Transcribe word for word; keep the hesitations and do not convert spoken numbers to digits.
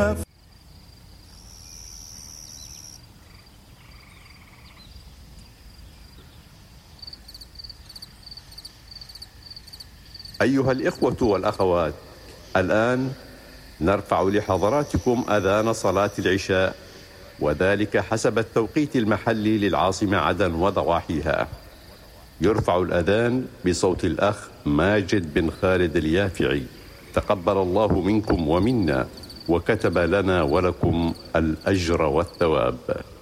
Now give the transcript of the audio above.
أيها الإخوة والأخوات، الآن نرفع لحضراتكم أذان صلاة العشاء، وذلك حسب التوقيت المحلي للعاصمة عدن وضواحيها. يرفع الأذان بصوت الأخ ماجد بن خالد اليافعي، تقبل الله منكم ومنا، وكتب لنا ولكم الأجر والثواب.